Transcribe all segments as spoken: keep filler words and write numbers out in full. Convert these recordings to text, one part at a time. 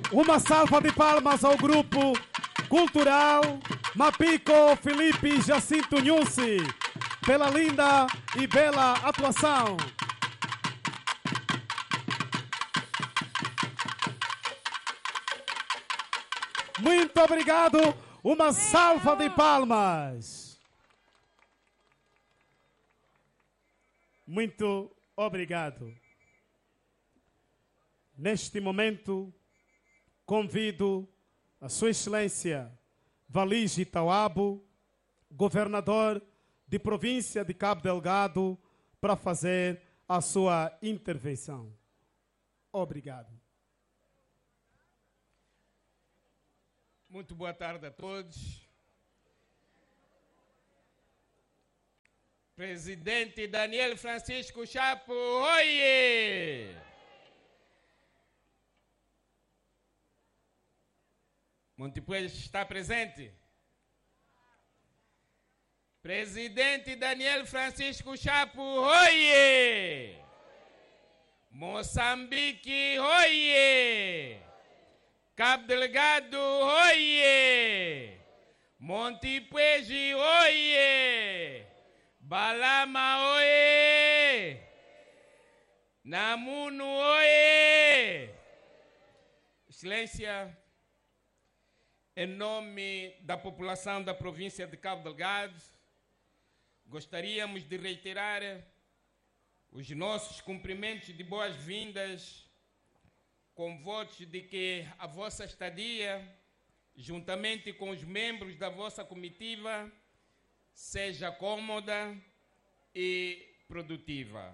Uma salva de palmas ao grupo cultural Mapico Felipe Jacinto Nhusi pela linda e bela atuação. Muito obrigado. Uma salva de palmas. Muito obrigado. Neste momento, convido a Sua Excelência Valige Tauabo, governador de província de Cabo Delgado, para fazer a sua intervenção. Obrigado. Muito boa tarde a todos. Presidente Daniel Francisco Chapo, oie! Montepuez está presente? Presidente Daniel Francisco Chapo, oie! Moçambique, oie! Cabo Delgado, oie! Montepuez, oie! Balama, oie! Namuno, oie! Excelência, em nome da população da província de Cabo Delgado, gostaríamos de reiterar os nossos cumprimentos de boas-vindas, com votos de que a vossa estadia, juntamente com os membros da vossa comitiva, seja cômoda e produtiva.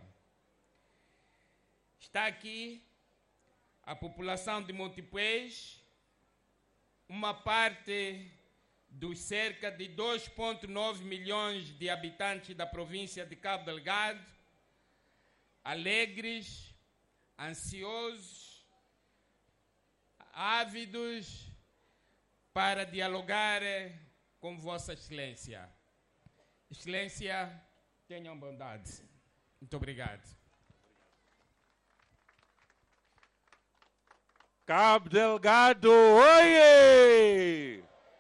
Está aqui a população de Montepuez, uma parte dos cerca de dois vírgula nove milhões de habitantes da província de Cabo Delgado, alegres, ansiosos, ávidos para dialogar com Vossa Excelência. Excelência, tenham bondade. Muito obrigado. Cabo Delgado, oie!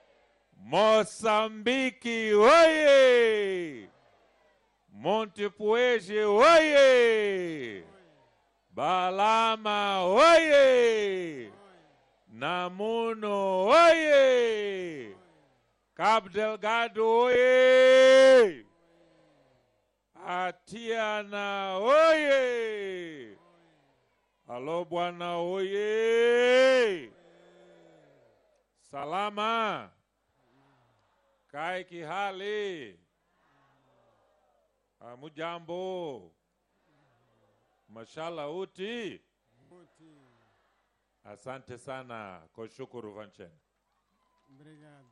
Moçambique, oie! Montepuez, oie! Balama, oie! Namuno, oie! Cabo Delgado, oie! Atiana, oie! Alô, Buana, oie! Salama! Kai Kihali! Amujambo! Mashallah uti! Asante sana, kushukuru Vanchen. Obrigado.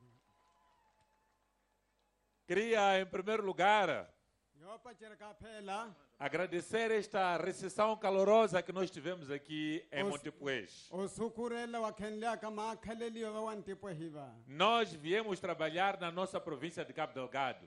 Queria, em primeiro lugar, agradecer esta recepção calorosa que nós tivemos aqui em Montepuez. Nós viemos trabalhar na nossa província de Cabo Delgado.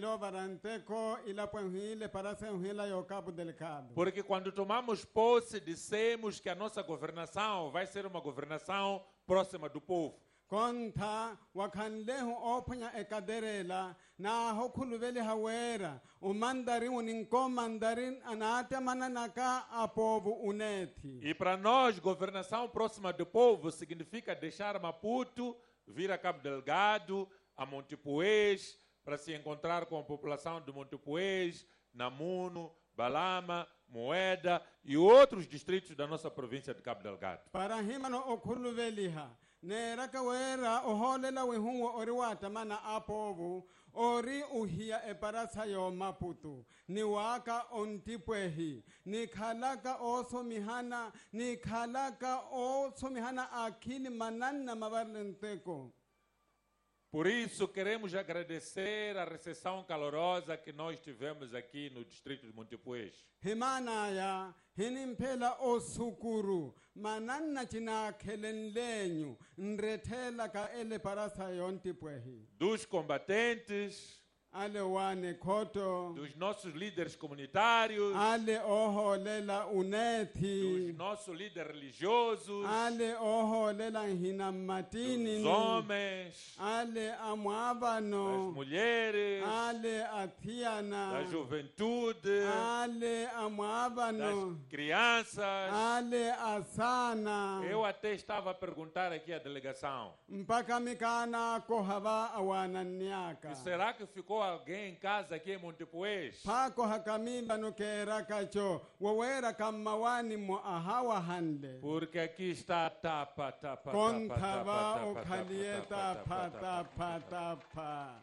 Porque quando tomamos posse, dissemos que a nossa governação vai ser uma governação próxima do povo. Konta wakanlehu opanya ekaderela na hokuluveli hawera o mandarin uninko mandarin anate mananaka apovo uneti. E para nós, governação próxima do povo significa deixar Maputo, vir a Cabo Delgado, a Montepuez, para se encontrar com a população de Montepuez, Namuno, Balama, Moeda e outros distritos da nossa província de Cabo Delgado. Para himano okuluveliha Nera kawera oholela wehungo oriwata mana apovu ori uhia e parasa yo Maputo ni waka ontipwehi ni khalaka oso mihana ni khalaka oso mihana akili manana mavalenteko. Por isso, queremos agradecer a recepção calorosa que nós tivemos aqui no distrito de Montepuez. Himanaya, hinimpela osukuru, mananna china kelenlenyu, nretela ka ele parasa yontipwehi. Dos combatentes, ale wane khoto dos nossos líderes comunitários, ale oholela dos unethi nossos líderes religiosos, ale oholela hina dos matini homens, ale das amwabano mulheres, ale athiana da juventude, ale das amwabano crianças. ale asana Eu até estava a perguntar aqui à delegação, mpaka mikana kohava awana nyaka e será que ficou alguém em casa aqui em Montepuez? phako hakamimba no kera kacho wawera kamawani mo ahawa hande Porque aqui está a tapa, tapa, tapa, kontava tapa, okhalieta tapa, pata tapa. pata pa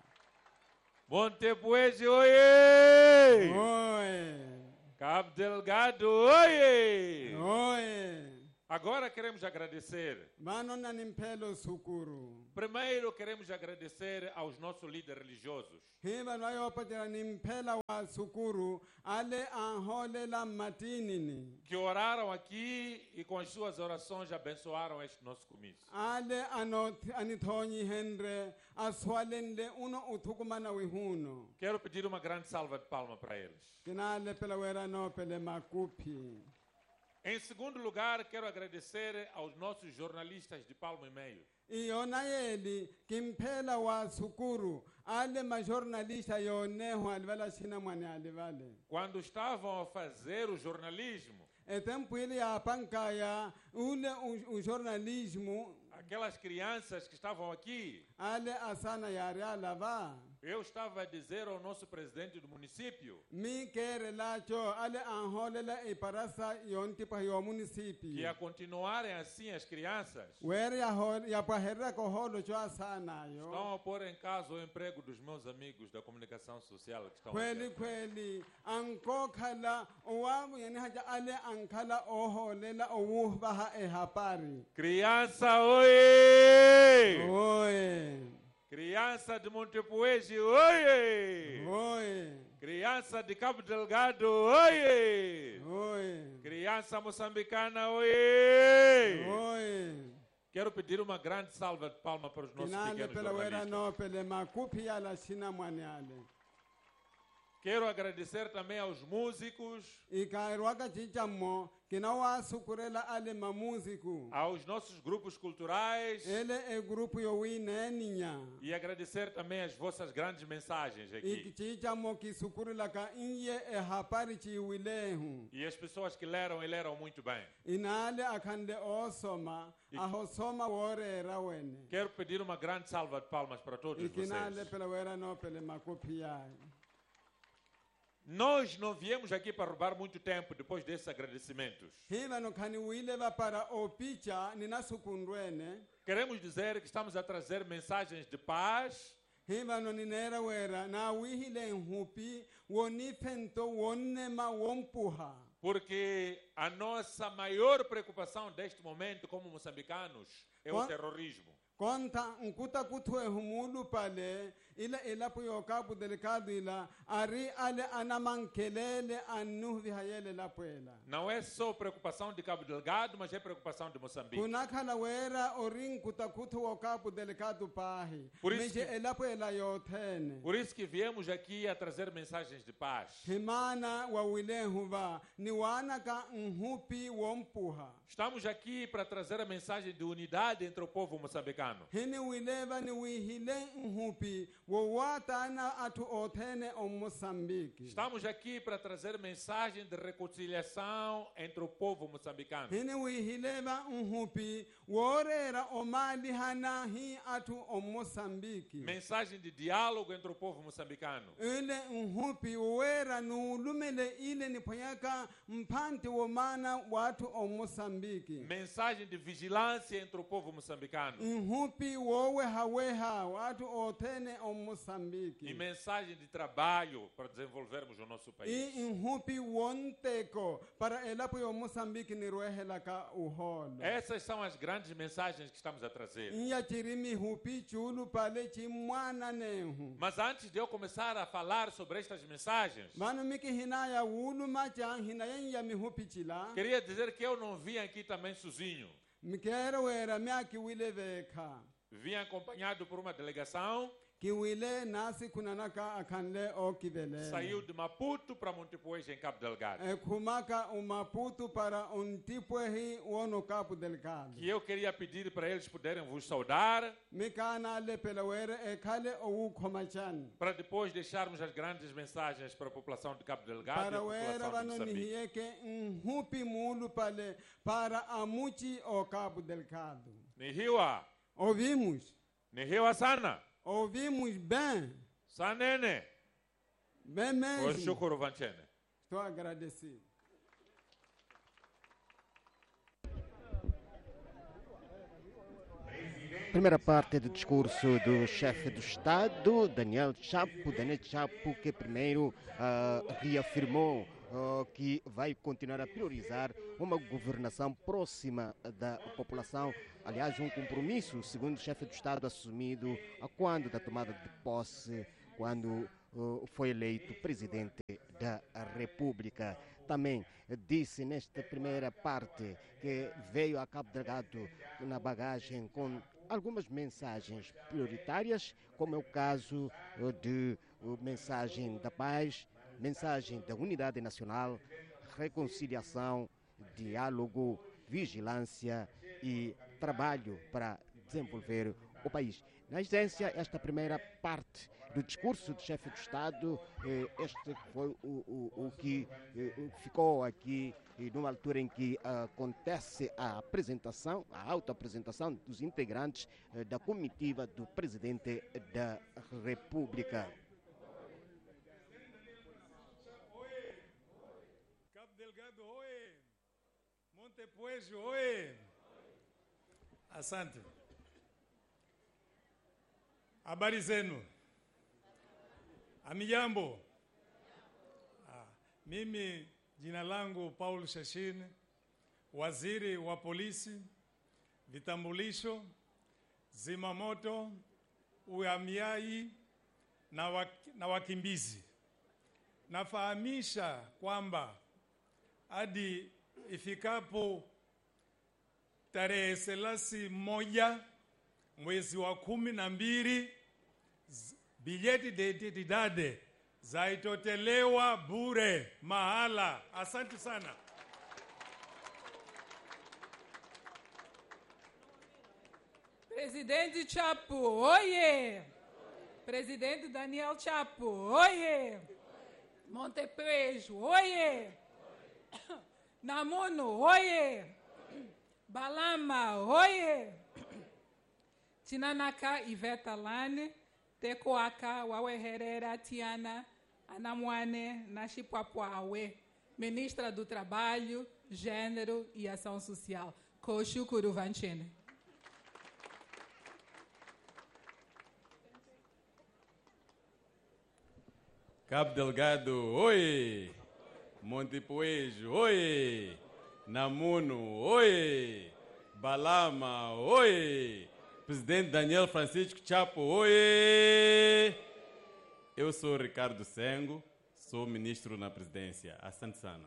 Montepuez, oiê! oi Cabo Delgado, oiê! oi Agora queremos agradecer. mano na nimpelo sukuru Primeiro queremos agradecer aos nossos líderes religiosos, hiva nayopatira nimpela wa sukuru ale anholela matinini que oraram aqui e com as suas orações abençoaram este nosso comício. ale ano anithonyi henre aswalenle uno uthukumana wihuno Quero pedir uma grande salva de palmas para eles. kinale pela wera no pele makupi Em segundo lugar, quero agradecer aos nossos jornalistas de Palma e Meio, iyona yeli kimphela wa sukuru ale majornalista yoneho alivala shina mwane alivale quando estavam a fazer o jornalismo. etempo ile ya pankaya ule u- u jornalismo Aquelas crianças que estavam aqui, ale asana yari alava eu estava a dizer ao nosso presidente do município mi kere lacho ale anholela iparasa yontipa yo que munisipi a continuarem assim as crianças were ya hol ya paherra ko holo cho asana yo estão a pôr em causa o emprego dos meus amigos da comunicação social que estão kweli aqui. kweli anko khala owabu yani haja ale ankhala oholela owuhbaha ehapari Criança, oi! oi Criança de Montepuez, oi! oi Criança de Cabo Delgado, oi! oi Criança moçambicana, oi! oi Quero pedir uma grande salva de palmas para os nossos kinale pequenos pela wera jornalistas. no pele makupi ala shina mwane ale Quero agradecer também aos músicos, ikairwaka chichammo kinawa sukurela ale mamuziku aos nossos grupos culturais ele e grupo yo wineninya e agradecer também as vossas grandes mensagens aqui. ikichichammo kisukurela ka inye ehapari chiwilehu E as pessoas que leram e leram muito bem. inale akhande osoma E- ahosoma worera wene Quero pedir uma grande salva de palmas para todos ikinale vocês. pela wera no pele makupi yayo Nós não viemos aqui para roubar muito tempo depois desses agradecimentos. hiva no khani wile va para opicha ninasukundwene Queremos dizer que estamos a trazer mensagens de paz, hiva no ninera wera na wihile nhupi wonifento wonnema wompuha porque a nossa maior preocupação deste momento como moçambicanos é o Qual- terrorismo. konta nkuta kuthwe humulu pale ila ilapo yokapu delikadu ila ari ale anamankelele anuhvi hayele lapwela Não é só preocupação de Cabo Delgado, mas é preocupação de Moçambique. kunakhala wera ori nkuta kuthu wokapu delikadu pahi Por isso mije que- elapwela yothene Por isso que viemos aqui a trazer mensagens de paz. himana wawilehuva ni wana ka nhupi wompuha Estamos aqui para trazer a mensagem de unidade entre o povo moçambicano. hini wileva ni wihile nhupi wowatana atu othene omosambiki Estamos aqui para trazer mensagem de reconciliação entre o povo moçambicano. hini wihileva nhupi worera omalihana hi atu omosambiki Mensagem de diálogo entre o povo moçambicano. ile nhupi wera nuulumele ile niphonyaka mphanti womana watu omosambiki Mensagem de vigilância entre o povo moçambicano. nhupi wowehaweha watu othene E omosambiki mensagem de trabalho para desenvolvermos o nosso país. i nhupi wonteko para elapo yomosambiki nirwehelaka uholo Essas são as grandes mensagens que estamos a trazer. iya chirimi hupi chulu pale chimwana nehu Mas antes de eu começar a falar sobre estas mensagens, vanu miki hinaya wuluma cha hinayen ya mihupi chila queria dizer que eu não vim aqui também sozinho. mikere wera miaki wile vekha Vim acompanhado por uma delegação kiwile nasi kunanaka akanle o kivele. Saiu de Maputo para Montepuez em Cabo Delgado. E kumaka o Maputo para Ontipwehi wono Cabo Delgado. Que eu queria pedir para eles poderem vos saudar, Mikana le pelawere e kale o komachan. para depois deixarmos as grandes mensagens para a população de Cabo Delgado e Para a wera população de vano Moçambique. nihieke nhupi mulu pale para amuchi o Cabo Delgado. Nihiwa, Ouvimos, Nihiwa sana, ouvimos bem, sanene, bem mesmo. Oshukuru Vanchene. Estou agradecido. Primeira parte do discurso do chefe do Estado, Daniel Chapo. Daniel Chapo, que primeiro uh, reafirmou uh, que vai continuar a priorizar uma governação próxima da população. Aliás, um compromisso, segundo o chefe do Estado, assumido a quando da tomada de posse, quando uh, foi eleito presidente da República. Também disse nesta primeira parte que veio a Cabo Delgado na bagagem com algumas mensagens prioritárias, como é o caso de mensagem da paz, mensagem da unidade nacional, reconciliação, diálogo, vigilância e trabalho para desenvolver o país. Na essência, esta primeira parte do discurso do chefe do Estado, este foi o, o, o que ficou aqui numa altura em que acontece a apresentação, a autoapresentação dos integrantes da comitiva do presidente da República. Cabo Delgado, oi! Montepuez, oi! Asante. Habari zenu? Amijambo. Ah, mimi jina langu Paul Shashine, waziri wa polisi, vitambulisho, zimamoto, uhamiaji na, wak na wakimbizi. Nafahamisha kwamba hadi ifikapo tarehe thelathini moja mwezi wa kumi na mbili bileti de identidade zaitotelewa bure mahala. Asante sana. Presidente Chapo, oye! Presidente Daniel Chapo, oye! Montepuez, oye! Namuno, oye! Balama, oye! Tinanaka Iveta Lane, Tekoaka Wawe Herera Tiana, Anamwane Nashipapuawe, Ministra do Trabalho, Gênero e Ação Social, Koshukuru Vanchene. Cabo Delgado, oi! Montepuez, oi! Namuno, oi! Balama, oi! Presidente Daniel Francisco Chapo, oi! Eu sou Ricardo Sengo, sou ministro na presidência. Asante sana.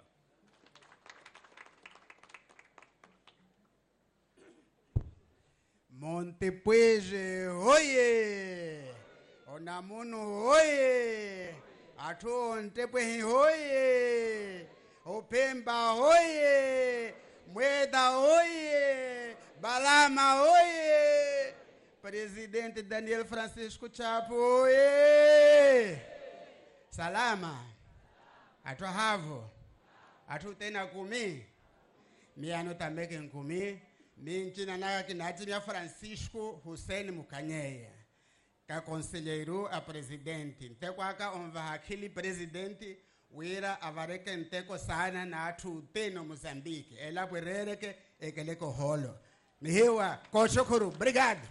Montepuez, oye! Onamuno, oye! Atu Montepuez, oye! Opemba, oye! Moeda, oye! Balama, oye! Presidente Daniel Francisco Chapo, oye! Salama! Atu havo! Atu tena kumi! Miano tambeke nkumi! Minchina naga kinati mia Francisco Hussein Mukanyeya. Ka conselheiro a presidente. Nteko aka onva hakili presidente wira avareke nteko sana na atu teno Mozambique. Ela pwerereke ekeleko holo. Mihiwa, koshukuru, obrigado.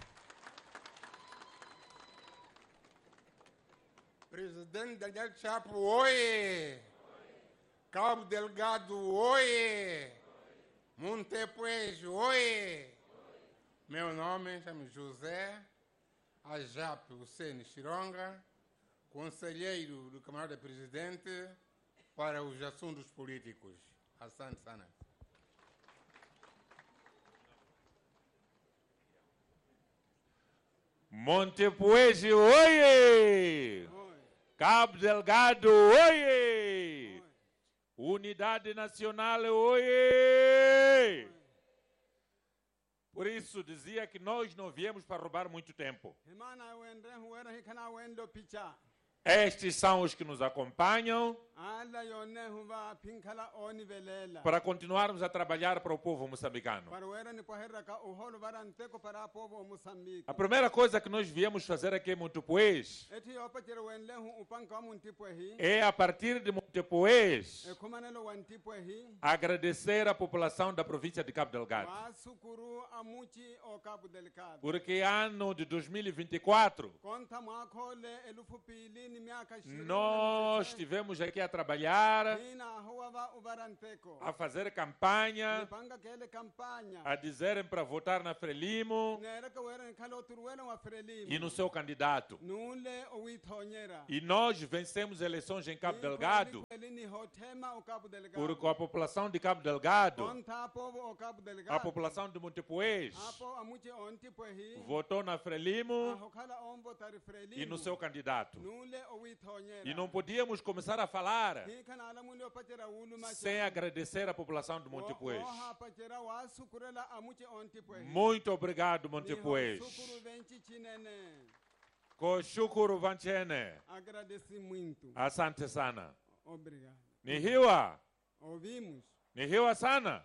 Presidente Daniel Chapo, oye! Cabo Delgado, oye! Montepuez, oye! Meu nome chama José Ajap Hussein Chironga, conselheiro do camarada presidente para os assuntos políticos. Asante sana. Montepuez, oie! Cabo Delgado, oie! Unidade Nacional, oie! Por isso dizia que nós não viemos para roubar muito tempo. himana wendre huwera hikana wendo picha Estes são os que nos acompanham ala yone huva pinkala oni velela para continuarmos a trabalhar para o povo moçambicano. para wera ni poherra ka uholo varanteko para povo Moçambique A primeira coisa que nós viemos fazer aqui em Montepuez eti opa tira wenle hu upanka muntipo hi é, a partir de Montepuez, e kumanelo wantipo hi agradecer à população da província de Cabo Delgado. wasukuru amuchi o Cabo Delgado Porque ano de dois mil e vinte e quatro, konta mwakole elufu pili ni miaka ishirini nós estivemos aqui a trabalhar, ina huwa uvaranteko a fazer campanha, nipanga kele kampanya a dizerem para votar na Frelimo nera ka wera nkalo turwela wa frelimo e no seu candidato. nule owithonyera E nós vencemos eleições em Cabo Delgado Elini hotema o Cabo Delgado porque a população de Cabo Delgado, konta povo o Cabo Delgado a população de Montepuez, apo amuchi ontipo hi votou na Frelimo ahokala ombo tari frelimo e no seu candidato. nule owithonyera E não podíamos começar a falar hikana ala muli opatera ulu macha sem agradecer a população de Montepuez. oha apatera wasukurela amuchi ontipo hi Muito obrigado, Montepuez. sukuru venchi chinene Koshukuru Vanchene. agradeci muito Asante sana. obrigado Nihiwa. ouvimos Nihiwa sana.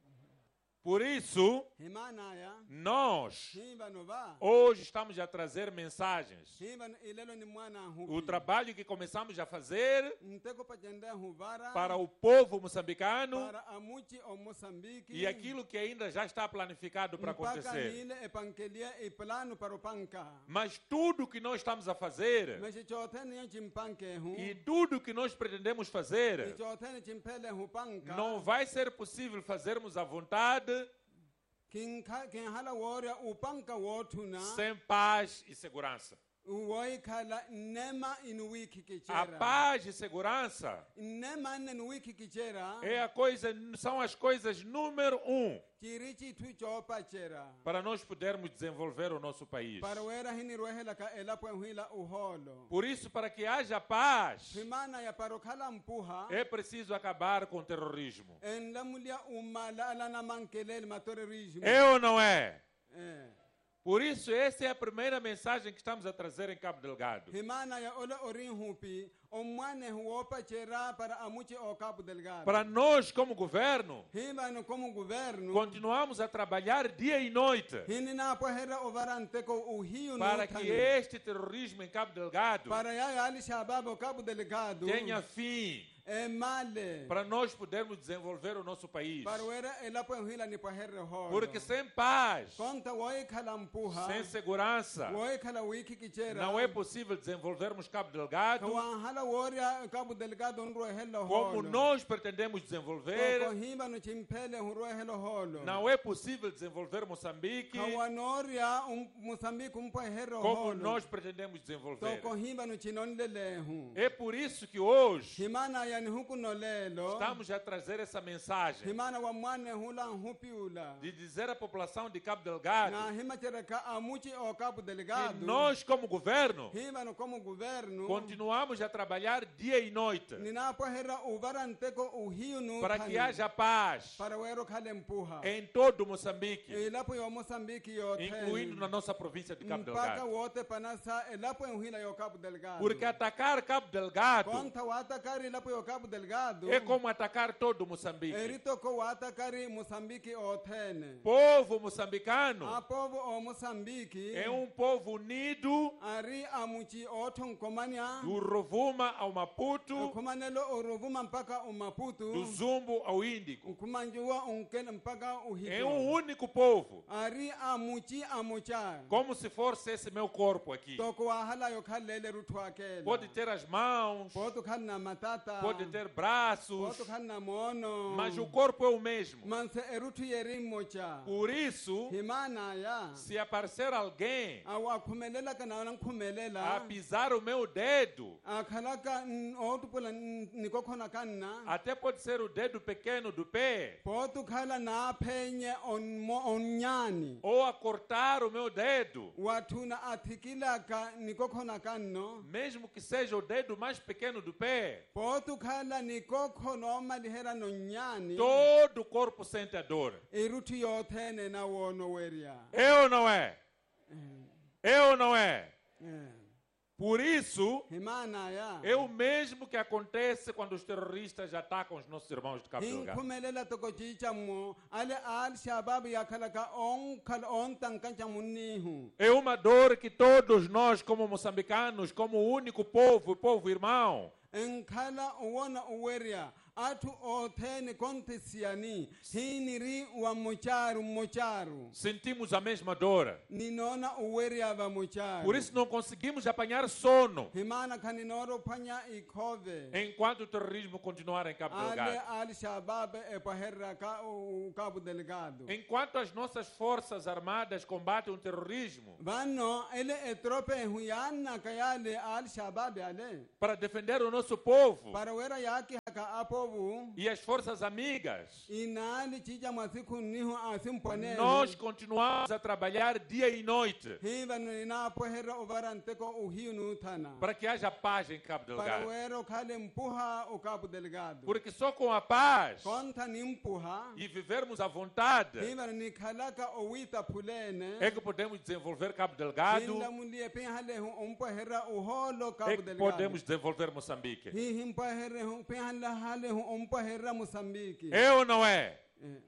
Por isso, himana ya nós himba nova hoje estamos a trazer mensagens. himba ilelo ni mwana hupi O trabalho que começamos a fazer nteko pajenda huvara para o povo moçambicano para amuchi o Moçambique e aquilo que ainda já está planificado para mpaka acontecer. nile epankelia e plano para o panca Mas tudo que nós estamos a fazer mas chotene yanchi mpanke hu e tudo que nós pretendemos fazer chotene chimpele hu panka não vai ser possível fazermos à vontade kin ka kin hala woria upanka wotuna sem paz e segurança. uwoi kala nema in wiki A kichera paz e segurança nema nen wiki kichera é a coisa, são as coisas número um chirichi tu chopa chera para nós podermos desenvolver o nosso país. para wera hini rohela ka elapo hila uholo Por isso, para que haja paz, himana ya parokhala mpuha é preciso acabar com o terrorismo. en lamulia umala ala na mankelele matorerismo É ou não é? eh Por isso, essa é a primeira mensagem que estamos a trazer em Cabo Delgado. himana ya ole orin hupi omwane huopa chera para amuchi o Cabo Delgado Para nós, como governo, himano como governo continuamos a trabalhar dia e noite hini na pohera overante ko uhiu para que este terrorismo em Cabo Delgado para ya ali shabab o Cabo Delgado tenha fim, é male para nós podermos desenvolver o nosso país. para wera elapo hila ni pohera ho Porque sem paz, conta woi khala mpuha sem segurança, woi khala wiki kichera não é possível desenvolvermos Cabo Delgado kawan hala woria Cabo Delgado nro helo como nós pretendemos ko desenvolver. himba no chimpele nro helo holo Não é possível desenvolver Moçambique kawanoria um Moçambique um pohera como holo nós pretendemos to desenvolver. ko himba no chinonlele hu É por isso que hoje himana yani huku nolelo estamos a trazer essa mensagem himana wa mwane hula hupiula de dizer à população de Cabo Delgado na hima tereka amuchi o Cabo que Delgado nós, como governo, hima no como governo continuamos a trabalhar dia e noite ninapo hera uvarante ko uhiu no para que haja paz para wero kale mpuha em todo Moçambique, elapo yo Moçambique yo incluindo na nossa província de Cabo mpaka Delgado. wote panasa elapo uhila yo Cabo Delgado Porque atacar Cabo Delgado konta watakari elapo yo Cabo Delgado é como atacar todo Moçambique. erito ko watakari Moçambique otene Povo moçambicano a povo o Moçambique é um povo unido ari amuchi othon komanya do Rovuma ao Maputo, kumanelo oruvuma mpaka umaputu do Zumbo ao Índico. kumanjua unkele mpaka uhito É um único povo, ari amuchi amuchar como se fosse esse meu corpo aqui. toko wahala yo khalele ruthwakela Pode ter as mãos, potu khalna matata pode ter braços, poto khan na mono mas o corpo é o mesmo. manse erutu yeri mocha Por isso, himana ya se aparecer alguém awa khumelela kana na a khumelela pisar o meu dedo, akhalaka otupula nikokhona kanna até pode ser o dedo pequeno do pé, poto khala na phenye on onyani ou a cortar o meu dedo, wathuna athikilaka nikokhona kanno mesmo que seja o dedo mais pequeno do pé, poto khala nikokho noma lihera nonyani todo o corpo sente a dor. irutu yothene na wono weria É ou não é? É ou não é? eh Por isso, himana ya é o mesmo que acontece quando os terroristas atacam os nossos irmãos de Cabo Delgado. hinkhumelela toko chichamo ale al shabab yakhalaka on khal on tankancha munihu É uma dor que todos nós, como moçambicanos, como único povo, povo irmão, enkhala uwona uweria athu othene kontesiani hiniri wa mocharu mocharu sentimos a mesma dor. ninona uweria va mocharu Por isso não conseguimos apanhar sono himana khaninoro phanya ikhove enquanto o terrorismo continuar em Cabo ale Delgado. al shabab epaherra ka o Cabo Delgado Enquanto as nossas forças armadas combatem o terrorismo vano ele etrope huyana kayale al shabab ale para defender o nosso povo para wera yaki haka apovu e as forças amigas, inali chija masiku nihu asimponele nós continuamos a trabalhar dia e noite hiva nina poherra ovaranteko uhiunu thana para que haja paz em Cabo para Delgado. wero khale mpuha o Cabo Delgado Porque só com a paz konta nimpuha e vivermos à vontade hiva ni khalaka owita phulene é que podemos desenvolver Cabo Delgado, inla mulie penhale hu umpoherra uholo é Cabo que Delgado podemos desenvolver Moçambique. hi himpoherre hu penhale hale hu umpoherra Moçambique É ou não é? Eh,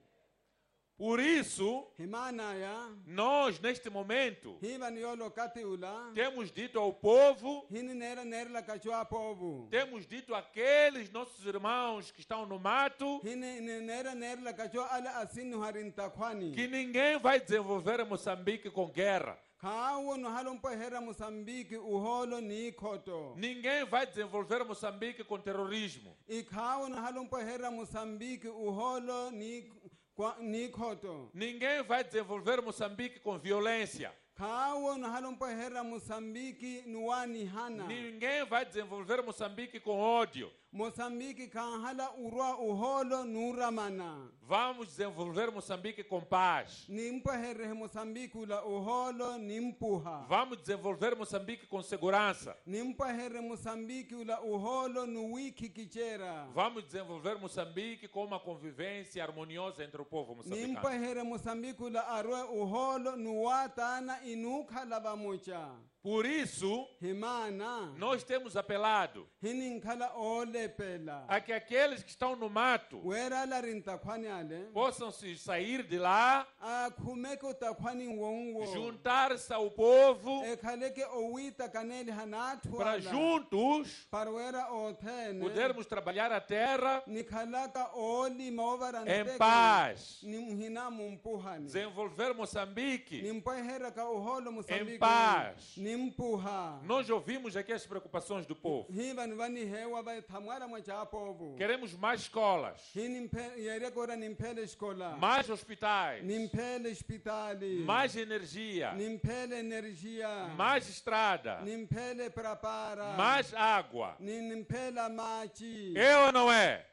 Por isso, himana ya nós neste momento hiva niolo katiula temos dito ao povo, hini nera nera kachwa povu temos dito àqueles nossos irmãos que estão no mato, hini nera nera kachwa ala asinu harinta khwani que ninguém vai desenvolver Moçambique com guerra. kawo no halompo hera Moçambique uholo ni khoto Ninguém vai desenvolver Moçambique com terrorismo. ikhawo no halompo hera Moçambique uholo ni kwa- ni khoto Ninguém vai desenvolver Moçambique com violência. kawo no halompo hera Moçambique nuwani hana Ninguém vai desenvolver Moçambique com ódio. Moçambique kan hala urwa uholo nuramana Vamos desenvolver Moçambique com paz. nimpo herre Moçambique ula uholo nimpuha Vamos desenvolver Moçambique com segurança. nimpo herre Moçambique ula uholo nuwiki kichera Vamos desenvolver Moçambique com uma convivência harmoniosa entre o povo nimpo moçambicano. herre Moçambique ula arwe uholo nuwatana inukhala vamucha Por isso, himana nós temos apelado hininkhala olepela a que aqueles que estão no mato wera la rinta khwani ale possam se sair de lá, akhumeke utakhwani wonwo juntar-se ao povo ekhaleke owita kaneli hanathu para juntos para wera othene podermos trabalhar a terra nikhalaka olima em overanteke paz, nimhina mumpuhani desenvolver Moçambique nimpohera ka uholo em Moçambique paz. nimpuha Nós ouvimos aqui as preocupações do povo. hiva nivani hewa vai thamwara mwacha povo Queremos mais escolas, hinimpe yerekora nimphele escola mais hospitais, nimphele hospitali mais energia, nimphele energia mais estrada, nimphele prapara mais água. ni nimphela machi É ou não é?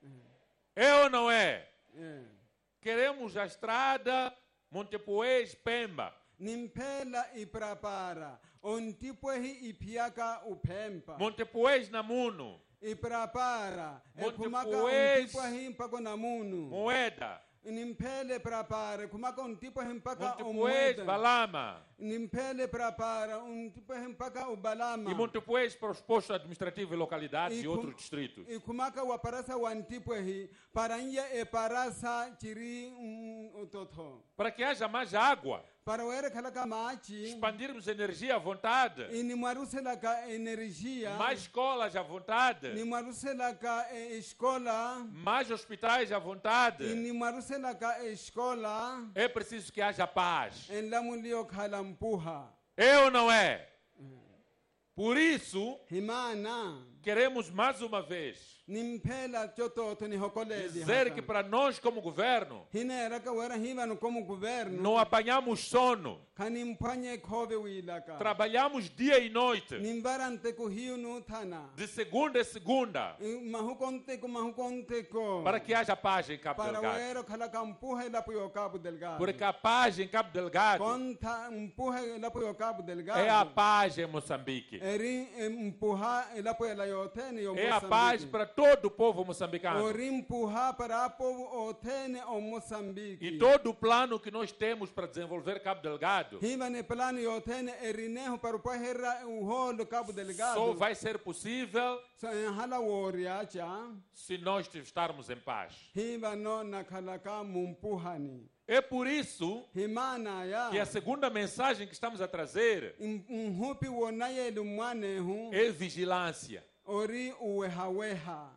É ou não é? Eh. Queremos a estrada Montepuez-Pemba. nimphela iprapara ontipwehi iphiaka uphempa Montepuez-Namuno. iprapara ekhumaka Montepuez. ontipwehi mpako namunu Moeda. nimphele prapara khumaka ontipwehi mpaka Montepuez, umweda Balama. nimphele prapara ontipwehi mpaka ubalama E Montepuez para os postos administrativos e localidades e Ikum- outros distritos. ikhumaka waparasa wantipwehi para nye eparasa chiri mm, utotho Para que haja mais água, para were khalaka machi expandirmos energia à vontade, inimwaruselaka energia mais escolas à vontade, nimwaruselaka eh, escola mais hospitais à vontade. inimwaruselaka escola É preciso que haja paz. enlamulio khala mpuha É ou não é? Por isso, himana queremos mais uma vez nimphela tjototo ni hokoleli dizer que para nós como governo hinera ka wera hiva no como governo não apanhamos sono, kanimphanye khove wilaka trabalhamos dia e noite, nimbarante ku hiu no thana de segunda a segunda, mahukonte ku mahukonte ko para que haja paz em Cabo para Delgado. wero khala ka mpuhe la puyo Cabo Delgado Porque a paz em Cabo Delgado konta mpuhe la puyo Cabo Delgado é a paz em Moçambique. eri mpuha la puyo la yothene yo É a paz para todo o povo moçambicano. ori mpuha para povo othene o Moçambique E todo o plano que nós temos para desenvolver Cabo Delgado hiva ne plano yothene erineho para pohera o holo Cabo Delgado só vai ser possível so hala woria cha se nós estarmos em paz. hiva no nakhala ka mumpuhani É por isso himana ya que a segunda mensagem que estamos a trazer mhupi wona yelu mwane hu é vigilância. ori uwehaweha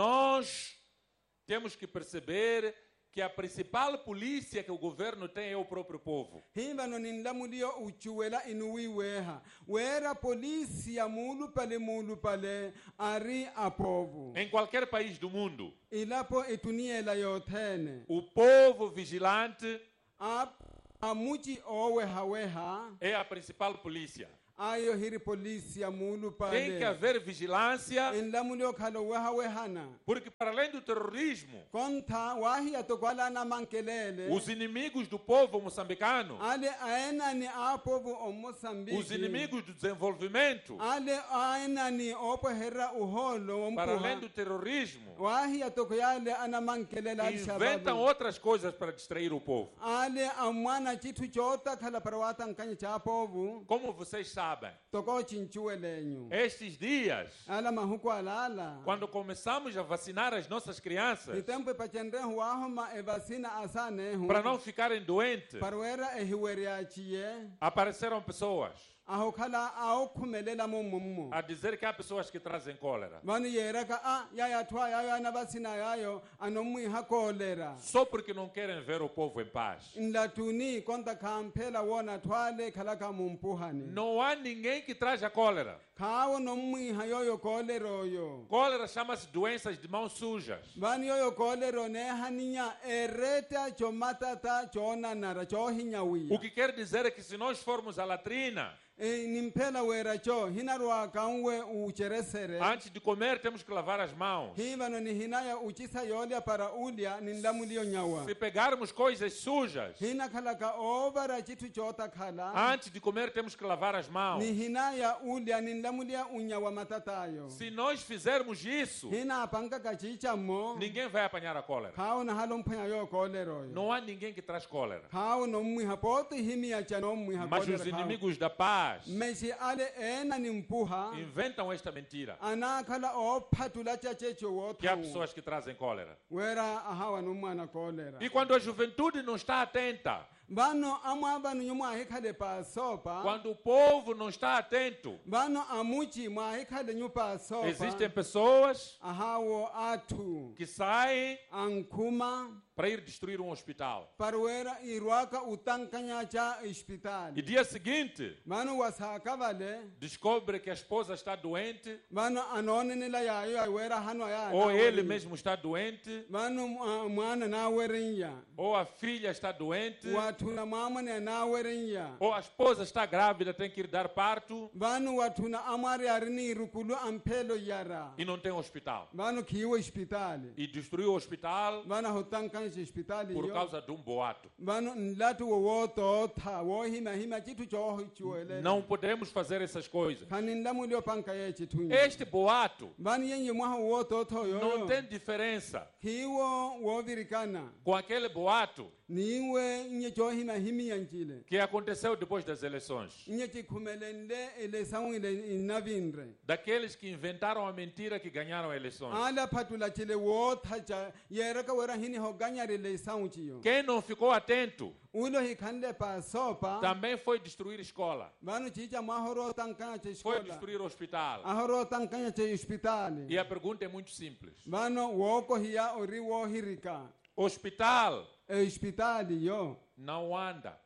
Nós temos que perceber que a principal polícia que o governo tem é o próprio povo. hiva no ninlamulio uchuela inuwiweha wera polisi ya mulu pale mulu pale ari apovo Em qualquer país do mundo, ilapo ituniela yothene o povo vigilante a amuchi owehaweha é a principal polícia. ayo hiri polisi ya mulu Tem que pale haver vigilância, inlamulio khalo wehawehana porque para além do terrorismo, konta wahi atokwala na mankelele os inimigos do povo moçambicano, ale aena ni apovo o Moçambique os inimigos do desenvolvimento, ale aena ni opo herra uholo para além ompuha do terrorismo, wahi atokoyale ana mankelele al inventam outras coisas para distrair o povo. ale amwana chitu chota khala parawata nkanya cha povo Como vocês sabem, toko chinchuelenyu estes dias, ala mahuko alala quando começamos a vacinar as nossas crianças, itempe pachendre huahoma e vacina asane hu para não ficarem doentes, parwera e hiweriachie apareceram pessoas aho khala ao khumelela mumummu a dizer que há pessoas que trazem cólera. vani yera ka a yaya thwa yayo ana vacina yayo anomwi hakolera Só porque não querem ver o povo em paz. nlatuni konta khamphela wona thwale khala ka mumpuhani Não há ninguém que traz a cólera. khawo nomwi hayoyo koleroyo Cólera chama-se doenças de mãos sujas. vani yoyo kolero ne haninya ereta chomatata chonanara chohinyawiya O que quer dizer é que se nós formos à latrina, e nimphela wera cho hinarwa kanwe ucheresere antes de comer temos que lavar as mãos. hivano ni hinaya uchisa yolya para ulya ninlamulio nyawa Se pegarmos coisas sujas, hina khala ka ovara chitu chota khala antes de comer temos que lavar as mãos. ni hinaya ulya ninlamulia unyawa matatayo Se nós fizermos isso, hina apanga ka chichamo ninguém vai apanhar a cólera. khawo na halo mphanya yo koleroyo Não há ninguém que traz cólera. khawo nomwi hapoto himia cha nomwi Mas os hakolera inimigos da paz meshi ale ena nimpuha inventam esta mentira, ana khala ophatula cha checho que há wotha pessoas que trazem cólera. wera ahawa nomwana kolera E quando a juventude não está atenta, vano amwe vanu nyumwa hikhale pa sopa quando o povo não está atento, vano amuchi mwa hikhale nyupa sopa existem pessoas ahawo athu que saem ankhuma para ir destruir um hospital. parwera irwaka utankanya cha E hospitali dia seguinte, vano wasaka vale descobre que a esposa está doente, vano anonenela yayo aiwera hano ya ou ele mesmo está doente, vano uh, mwana na werinya ou a filha está doente, wathuna mamane na werinya ou a esposa está grávida, tem que ir dar parto vano wathuna amari arini rukulu amphelo yara e não tem hospital. vano khiwe hospitali E destruiu o hospital vana hotankanya hospitali por yo causa de um boato. vano nlatu wowoto tha wohima hima chitu choho chuele Não podemos fazer essas coisas. khani nlamulio panka ye chithunya Este boato vani yenye mwaha woto tho yo não tem diferença khiwo wovirikana com aquele boato niwe nye chohima himi yanchile que aconteceu depois das eleições. nye chikhumelenle elesawile inavindre Daqueles que inventaram a mentira que ganharam eleições. ala phatula chile wotha cha yeraka wera hini hoganyare le saunchiyo Quem não ficou atento ulo hikhanle pa sopa também foi destruir escola, vanu chicha mahoro tankanya che foi escola destruir hospital. ahoro tankanya che hospitali E a pergunta é muito simples. vano woko hiya ori wo hirika Hospital e hospitali yo não anda.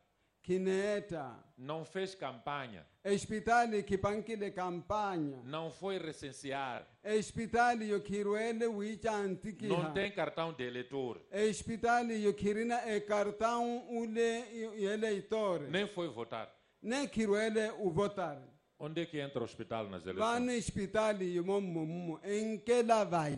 kineta não fez campanha, hospitali kipankile kampanya não foi recensear, hospitali yokirwele wicha antikiha não tem cartão de eleitor, hospitali yokirina e cartão ule eleitor nem foi votar. ne kirwele u votar Onde é que entra o hospital nas eleições? vana hospitali yomomumu enkela vai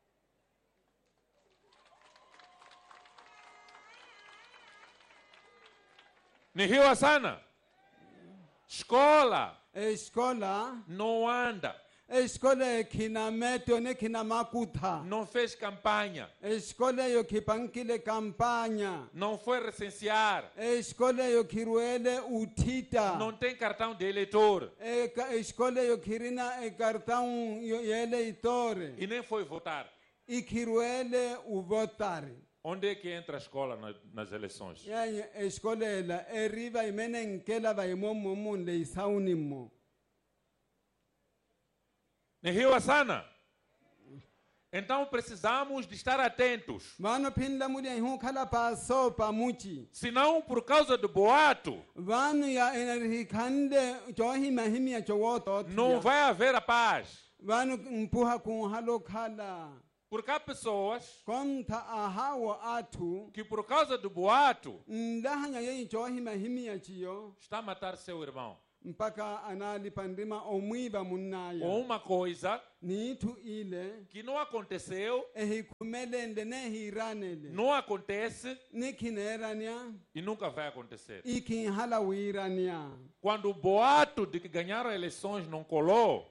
Ni hiwa sana. Escola escola não anda, escola kina meto ne kina makuta não fez campanha, escola yokipankile kampanya não foi recensear, escola yokirwele utita não tem cartão de eleitor e escola yokirina e cartão eleitor e nem foi votar. ikirwele u votar Onde é que entra a escola na- nas eleições? yanye escola la eriva imene nkela vai momumu le isaunimo Ni hiwa sana. Então precisamos de estar atentos. vano phinda muli hu khala paso pamuchi Senão, por causa do boato, vanu ya enerikhande johi mahimia jowoto não vai haver a paz. vanu mpuha ku halo khala Porque há pessoas komtha ahawo athu que, por causa do boato, ndahanya ye johi mahimia chiyo está a matar seu irmão. mpaka analipandima omwiva Ou munnaya uma coisa niithu ile que não aconteceu, ehikhumelende nehiranele não acontece nikhinerania e nunca vai acontecer. ikhinhala wirania Quando o boato de que ganharam eleições não colou,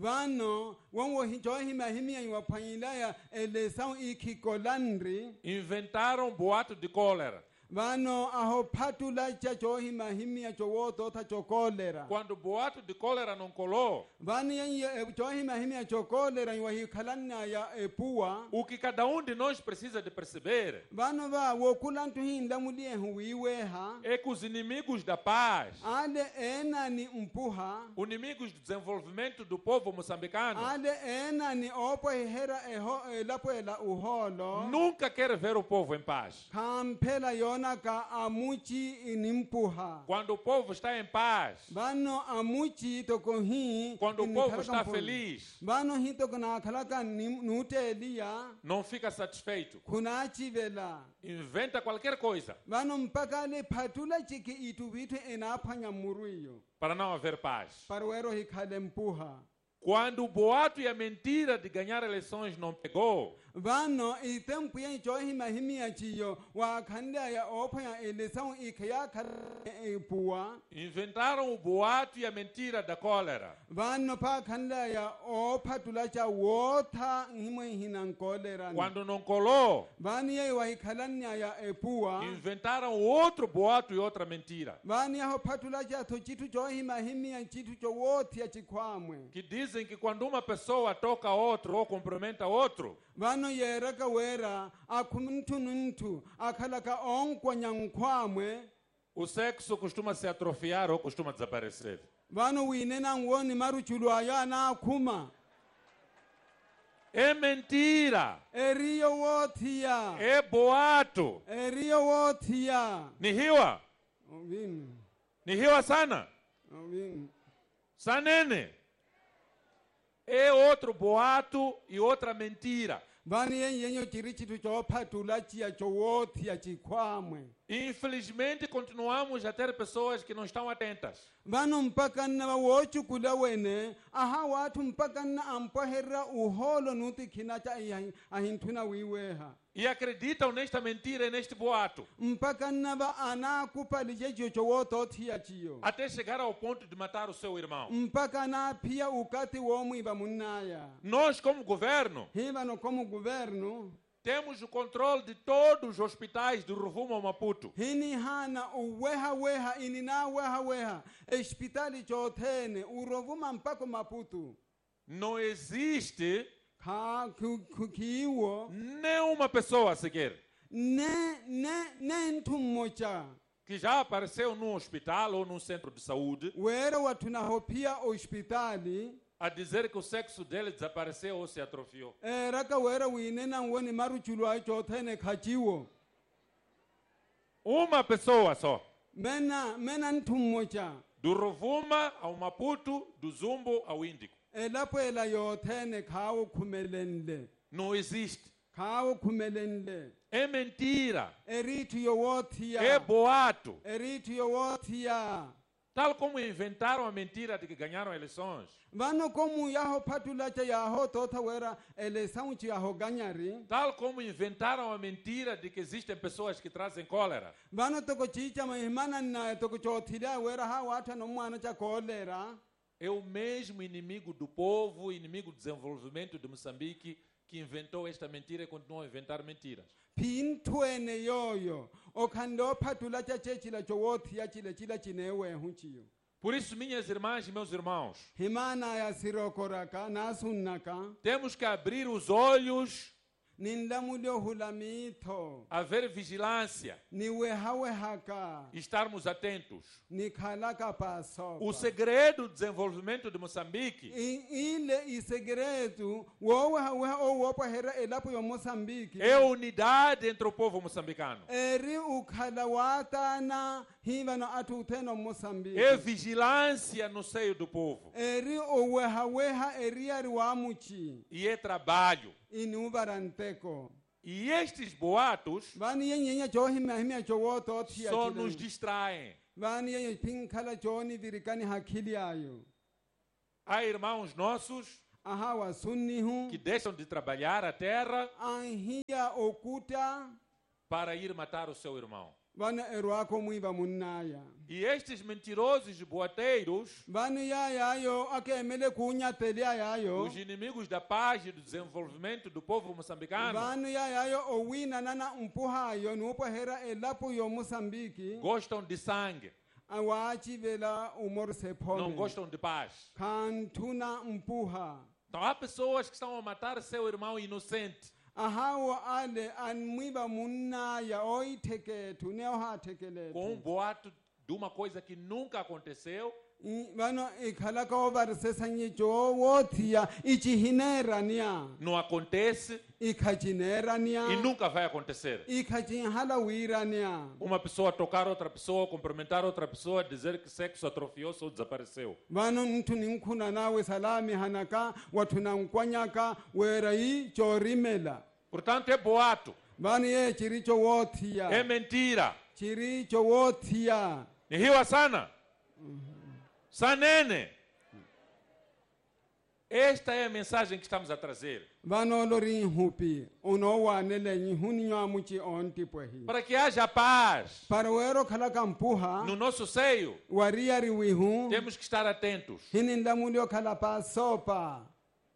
vano wonwo johi mahimia iwaphwanyilaya elesau ikhikolandri inventaram boato de cólera. vano aho phatula cha johi mahimia jowototha jokolera Quando o boato de cólera não colou, vani ye johi mahimia jokolera iwahikhalanna ya epuwa o que cada um de nós precisa de perceber vano va wokulantu hinda muliehu wiweha é que os inimigos da paz, ale enani mpuha os inimigos do desenvolvimento do povo moçambicano, ale enani opo hera eho elapoela uholo nunca querem ver o povo em paz. kamphela yona ka amuchi inimpuha Quando o povo está em paz, vano amuchi tokohi quando o povo está feliz, vano hi tokona khalaka nutelia não fica satisfeito. kunachivela Inventa qualquer coisa vano mpaka le phatula chiki itu vitu enaphanya muruyo para não haver paz. parwero hikhale mpuha Quando o boato e a mentira de ganhar eleições não pegou, vano itempu ye johi mahimia chiyo wa khanda ya ophaya elesau ikhya khale puwa inventaram o boato e a mentira da cólera. vano pha khanda ya ophatula cha wotha himwe hinankolera Quando não colou, vani ye wa ikhalanya ya epuwa inventaram outro boato e outra mentira. vani ya phatula cha tho chitu johi mahimia chitu cho wothi ya chikhwamwe Que dizem que quando uma pessoa toca outro ou cumprimenta outro, vano yera ka wera akhumntu nuntu akhalaka onkwanya nkhwamwe o sexo costuma se atrofiar ou costuma desaparecer. vano winena ngwoni maruchulu aya na akhuma É mentira, eriyo wothia é boato. eriyo wothia Ni hiwa, ovini ni hiwa sana, ovini sanene. É outro boato e outra mentira. vani yenyenyo chiri chitu chophatula chiya chowothia chikhwamwe Infelizmente, continuamos a ter pessoas que não estão atentas. vano mpaka nna va wochukula wene aha wathu mpaka nna ampoherera uholo nutikhina cha ahi- ahinthuna wiweha E acreditam nesta mentira e neste boato. mpaka nna va anakupali chechiyo chowotothiya chiyo Até chegar ao ponto de matar o seu irmão. mpaka naphiya ukati womwiva munnaya Nós, como governo, hi vano como governo temos o controle de todos os hospitais do Ruvumo ao Maputo. hini hana uweha weha ini na weha weha hospitali chothene urovuma mpako maputu Não existe kha khu- khu- khiwo nenhuma pessoa sequer ne ne ne nthu mmocha que já apareceu num hospital ou num centro de saúde wera wathuna hophia hospitali a dizer que o sexo dele desapareceu ou se atrofiou. era ka wera winena ngwoni maruchulu a chothene khachiwo Uma pessoa só. mena mena nthummoja Do Rovuma ao Maputo, do Zumbo ao Índico. elapho ela yothene khawo khumelenle Não existe. khawo khumelenle É mentira. erithi yowothia É boato. erithi yowothia Tal como inventaram a mentira de que ganharam eleições. vano komu yaho phatulacha yaho tota wera elesaunchi yaho ganyari Tal como inventaram a mentira de que existem pessoas que trazem cólera. vano toko chicha mahimana na toko chothila wera ha watha no mwana cha kolera É o mesmo inimigo do povo, inimigo do desenvolvimento de Moçambique, que inventou esta mentira e continua a inventar mentiras. phintwene yoyo okhando phatulacha chechila chowothia chile chila chinewe hunchiyo Por isso, minhas irmãs e meus irmãos, himana ya sirokoraka nasunnaka temos que abrir os olhos, ninlamulyo hulamito haver vigilância, niwehawehaka estarmos atentos. nikhalaka paso O segredo do desenvolvimento de Moçambique ile isegretu wowehaweha owopahera elapo yo Moçambique é a unidade entre o povo moçambicano. eri ukhala watana hivano atutheno Moçambique É vigilância no seio do povo. eri owehaweha eriari wamuchi E é trabalho. inuvaranteko E estes boatos vani yenyenya johimahimia chowotothia só nos distraem. vani yenye pinkhala choni virikani hakhili ayo Há irmãos nossos aha wasunnihu que deixam de trabalhar a terra anhiya okuta para ir matar o seu irmão. vana erwako mwiva munnaya E estes mentirosos e boateiros, vani yayayo akemele kunyatelia yayo os inimigos da paz e do desenvolvimento do povo moçambicano, vanu yayayo owina nana mpuhayo nupohera elapo yo Moçambique gostam de sangue, awachivela umorsepone não gostam de paz. kantuna mpuha Então há pessoas que estão a matar seu irmão inocente. ahawo ale anmwiva munnaya oitheketu Com um neohathekeletu boato de uma coisa que nunca aconteceu, vano ikhalaka ovarisesanye jowothia ichihinerania não acontece ikhachinerania e nunca vai acontecer. ikhachihala wirania Uma pessoa tocar outra pessoa, cumprimentar outra pessoa, dizer que sexo atrofiou-se ou desapareceu. vano nthu ninkhuna nawe salami hanaka wathuna nkwanyaka werai chorimela Portanto, é boato, vani ye chiri chowothia é mentira. chiri chowothia Ni hiwa sana. Sanene. Esta é a mensagem que estamos a trazer. vano lori nhupi unowanele nyihuninyamuchi ontipwehi Para que haja paz para wero khalaka mpuha no nosso seio, wariyari wihu temos que estar atentos. hininlamulyo khala pasopa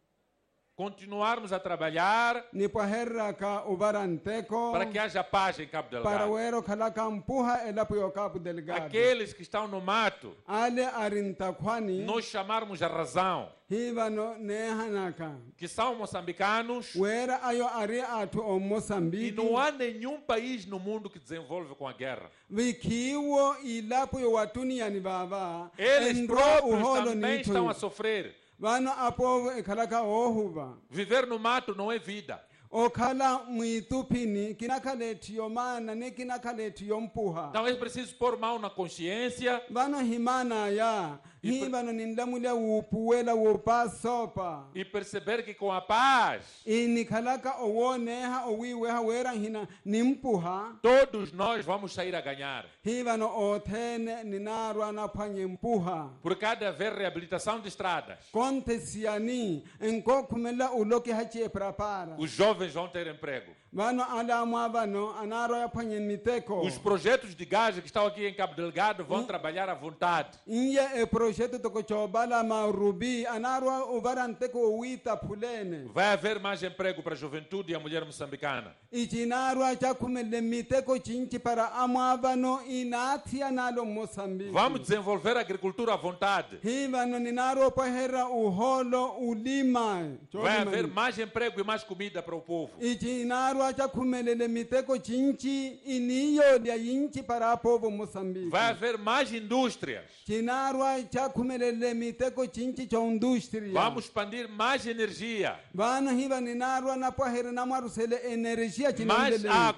Continuarmos a trabalhar nipwaherraka uvaranteko para que haja paz em Cabo para Delgado. wero khalaka mpuha elapo yo Cabo Delgado Aqueles que estão no mato, ale arintakhwani nós chamarmos a razão, hivano nehanaka que são moçambicanos, wera ayo ari athu o e Moçambique não há nenhum país no mundo que desenvolve com a guerra. vikhiwo ilapo yo watuniyani vava Eles endro próprios uholo também estão a nithu sofrer. vano apo ekhalaka ohuva Viver no mato não é vida. okhala mwituphini kinakhalethi yomana nekinakhalethi yompuha Então é preciso pôr mão na consciência vano himana ya E per- hivano ninlamulya wupuwela wupasopa e perceber que com a paz inikhalaka owoneha owiweha wera hina nimpuha todos nós vamos sair a ganhar. hivano othene ninarwa naphwanye mpuha Por cada haver reabilitação de estradas, kontesiani enkokhumela uloki hachiye prapara os jovens vão ter emprego. vano alamwa vano anarwa yaphwanye miteko Os projetos de gás que estão aqui em Cabo Delgado vão trabalhar à vontade. inye e projeto tokochobala marubi anarwa uvaranteko owita phulene Vai haver mais emprego para a juventude e a mulher moçambicana. ichinarwa chakhumele miteko chinchi para amwa vano inathia nalo Moçambique Vamos desenvolver a agricultura à vontade. hivano ninarwa pahera uholo ulima Vai haver mais emprego e mais comida para o povo. ichinarwa chakhumelele miteko chinchi iniyolya yinchi para povo Moçambique Vai haver mais indústrias. chinarwa chakhumelele miteko chinchi cha indústria Vamos expandir mais energia, vano hiva ninarwa napwahera namwarusele energia mais chinondele água.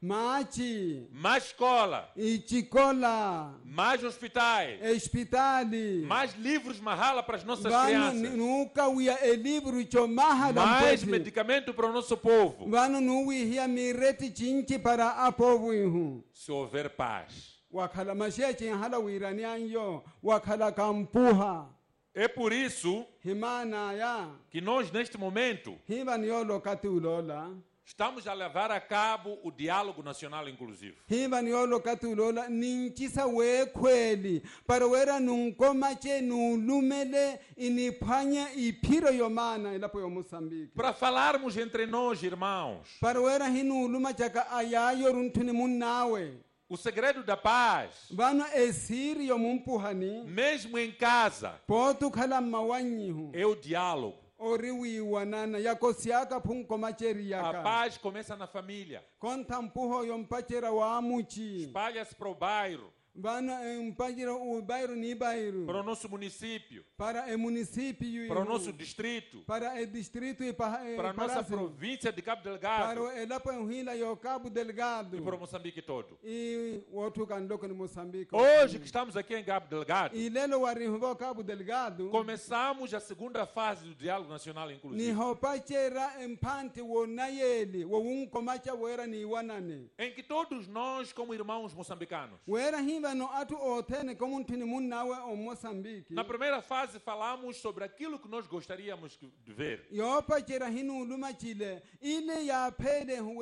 machi mais escola, ichikola mais hospitais, hospitali mais livros mahala para as nossas vanu crianças, nukawiya elivru chomaha mais dampeti medicamento para o nosso povo. vanu nuwihia mireti chinchi para apovu ihu Se houver paz. wakhala mashechi hala wirani anyo wakhala kampuha É por isso himana ya que nós, neste momento, hiva niyolo kati ulola estamos a levar a cabo o diálogo nacional inclusivo. hiva niyolo kati ulola ninchisa wekhweli para wera nunkomache nulumele iniphwanya iphiro yomana ilapo yoMozambique Para falarmos entre nós, irmãos, para wera hinuluma chaka ayayo runthuni munnawe o segredo da paz, vana esiri yomumpuhani mesmo em casa, potu khala mawanyihu é o diálogo. oriwiwanana yakosiaka phunkomacheri A yaka paz começa na família, kontha mpuho yompachera wa amuchi espalha-se para o bairro, vana mpachera ubairo ni bairo para o nosso município, para o município para o nosso distrito, para o distrito e para para a nossa província de Cabo Delgado para elapo hila yo Cabo Delgado e para o Moçambique todo. e outro candoko ni Moçambique Hoje que estamos aqui em Cabo Delgado, e lelo warimbo Cabo Delgado começamos a segunda fase do diálogo nacional ni inclusive, hopachera empante wonayeli wo unkomacha wera ni wanane em que todos nós, como irmãos moçambicanos, wera himba no atu otene como ntini munnawe o Moçambique na primeira fase falamos sobre aquilo que nós gostaríamos de ver. yopa chera hinu luma chile ile ya pele